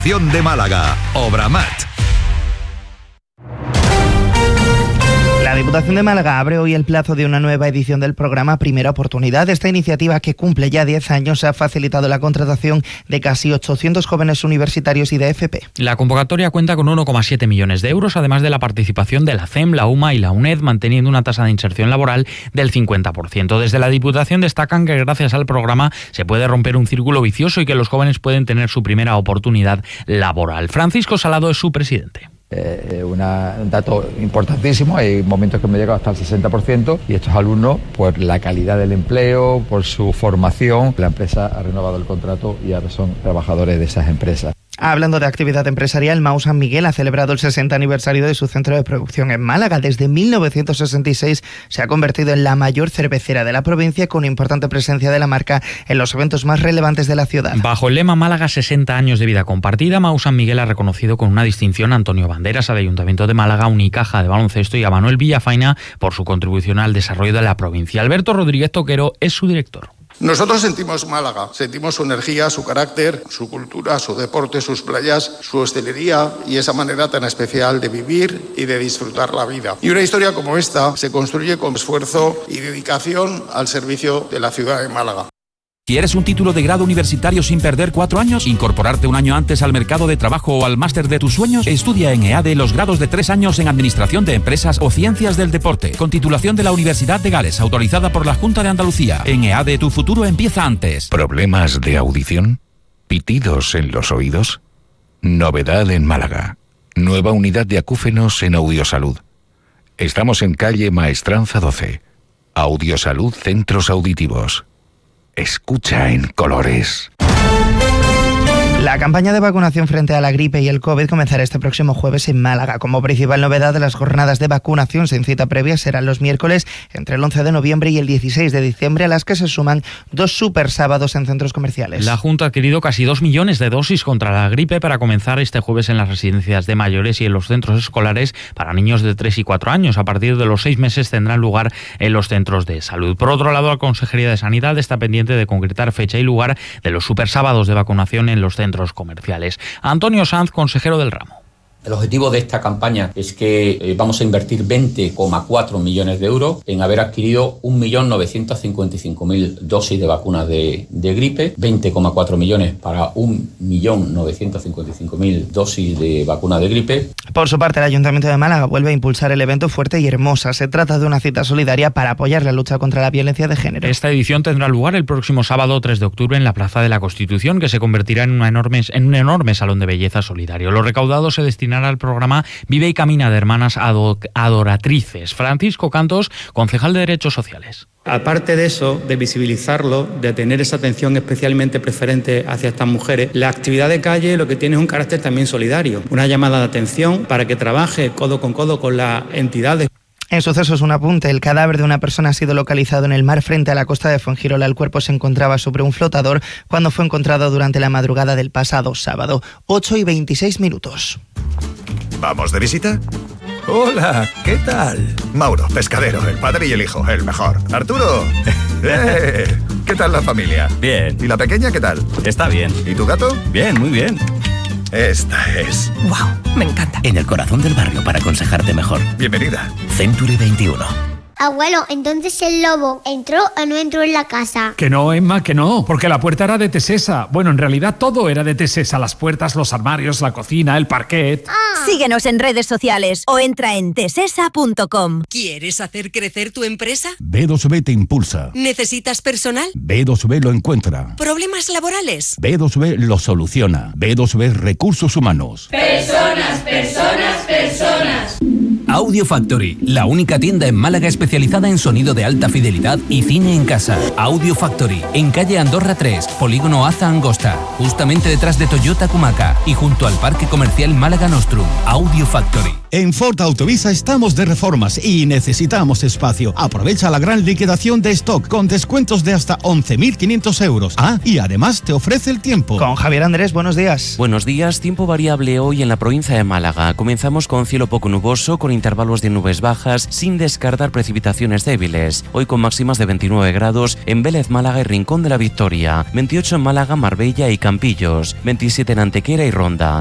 de Málaga, Obramat. La Diputación de Málaga abre hoy el plazo de una nueva edición del programa Primera Oportunidad. Esta iniciativa, que cumple ya 10 años, ha facilitado la contratación de casi 800 jóvenes universitarios y de FP. La convocatoria cuenta con 1,7 millones de euros, además de la participación de la CEM, la UMA y la UNED, manteniendo una tasa de inserción laboral del 50%. Desde la Diputación destacan que gracias al programa se puede romper un círculo vicioso y que los jóvenes pueden tener su primera oportunidad laboral. Francisco Salado es su presidente. Un dato importantísimo, hay momentos que me llega hasta el 60% y estos alumnos, por la calidad del empleo, por su formación, la empresa ha renovado el contrato y ahora son trabajadores de esas empresas. Hablando de actividad empresarial, Mau San Miguel ha celebrado el 60 aniversario de su centro de producción en Málaga. Desde 1966 se ha convertido en la mayor cervecera de la provincia, con importante presencia de la marca en los eventos más relevantes de la ciudad. Bajo el lema Málaga 60 años de vida compartida, Mau San Miguel ha reconocido con una distinción a Antonio Banderas, al Ayuntamiento de Málaga, a Unicaja de baloncesto y a Manuel Villafaina por su contribución al desarrollo de la provincia. Alberto Rodríguez Toquero es su director. Nosotros sentimos Málaga, sentimos su energía, su carácter, su cultura, su deporte, sus playas, su hostelería y esa manera tan especial de vivir y de disfrutar la vida. Y una historia como esta se construye con esfuerzo y dedicación al servicio de la ciudad de Málaga. ¿Quieres un título de grado universitario sin perder 4 años? ¿Incorporarte un año antes al mercado de trabajo o al máster de tus sueños? Estudia en EADE los grados de 3 años en Administración de Empresas o Ciencias del Deporte, con titulación de la Universidad de Gales, autorizada por la Junta de Andalucía. En EADE tu futuro empieza antes. ¿Problemas de audición? ¿Pitidos en los oídos? Novedad en Málaga. Nueva unidad de acúfenos en Audiosalud. Estamos en calle Maestranza 12. Audiosalud Centros Auditivos. Escucha en colores. La campaña de vacunación frente a la gripe y el COVID comenzará este próximo jueves en Málaga. Como principal novedad de las jornadas de vacunación sin cita previa serán los miércoles entre el 11 de noviembre y el 16 de diciembre, a las que se suman 2 super sábados en centros comerciales. La Junta ha adquirido casi 2 millones de dosis contra la gripe para comenzar este jueves en las residencias de mayores y en los centros escolares para niños de 3 y 4 años. A partir de los 6 meses tendrán lugar en los centros de salud. Por otro lado, la Consejería de Sanidad está pendiente de concretar fecha y lugar de los super sábados de vacunación en los centros comerciales. Antonio Sanz, consejero del ramo. El objetivo de esta campaña es que vamos a invertir 20,4 millones de euros en haber adquirido 1.955.000 dosis de vacunas de gripe, 20,4 millones para 1.955.000 dosis de vacuna de gripe. Por su parte, el Ayuntamiento de Málaga vuelve a impulsar el evento Fuerte y Hermosa. Se trata de una cita solidaria para apoyar la lucha contra la violencia de género. Esta edición tendrá lugar el próximo sábado 3 de octubre en la Plaza de la Constitución, que se convertirá en un enorme salón de belleza solidario. Lo recaudado se destinará al programa Vive y Camina de Hermanas Adoratrices. Francisco Cantos, concejal de Derechos Sociales. Aparte de eso, de visibilizarlo, de tener esa atención especialmente preferente hacia estas mujeres, la actividad de calle lo que tiene es un carácter también solidario, una llamada de atención para que trabaje codo con las entidades. En sucesos, un apunte: el cadáver de una persona ha sido localizado en el mar frente a la costa de Fuengirola. El cuerpo se encontraba sobre un flotador cuando fue encontrado durante la madrugada del pasado sábado. 8:26. ¿Vamos de visita? Hola, ¿qué tal? Mauro, pescadero, el padre y el hijo, el mejor. Arturo, ¿qué tal la familia? Bien. ¿Y la pequeña qué tal? Está bien. ¿Y tu gato? Bien, muy bien. Esta es. ¡Wow! Me encanta. En el corazón del barrio para aconsejarte mejor. Bienvenida. Century 21. Abuelo, entonces el lobo ¿entró o no entró en la casa? Que no, Emma, que no, porque la puerta era de Tesesa. Bueno, en realidad todo era de Tesesa: las puertas, los armarios, la cocina, el parquet. Síguenos en redes sociales o entra en tesesa.com. ¿Quieres hacer crecer tu empresa? B2B te impulsa. ¿Necesitas personal? B2B lo encuentra. ¿Problemas laborales? B2B lo soluciona. B2B Recursos Humanos. Personas. Audio Factory, la única tienda en Málaga especializada en sonido de alta fidelidad y cine en casa. Audio Factory, en calle Andorra 3, polígono Aza Angosta, justamente detrás de Toyota Kumaca y junto al Parque Comercial Málaga Nostrum. Audio Factory. En Ford Autovisa estamos de reformas y necesitamos espacio. Aprovecha la gran liquidación de stock con descuentos de hasta 11.500 euros. Y además te ofrece el tiempo. Con Javier Andrés, buenos días. Buenos días, tiempo variable hoy en la provincia de Málaga. Comenzamos con cielo poco nuboso, con intervalos de nubes bajas, sin descartar precipitaciones débiles. Hoy con máximas de 29 grados en Vélez, Málaga y Rincón de la Victoria, 28 en Málaga, Marbella y Campillos, 27 en Antequera y Ronda,